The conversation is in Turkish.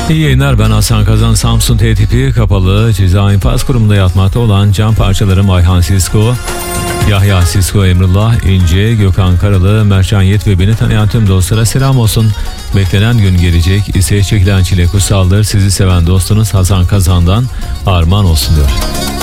İyi yayınlar, ben Hasan Kazan. Samsun T tipi kapalı ceza infaz kurumunda yatmakta olan can parçalarım Ayhan Sisko, Yahya Sisko, Emrullah İnce, Gökhan Karalı, Mertcan Yet ve beni tanıyan tüm dostlara selam olsun. Beklenen gün gelecek, ise çekilen çile kutsaldır. Sizi seven dostunuz Hasan Kazan'dan armağan olsun diyor.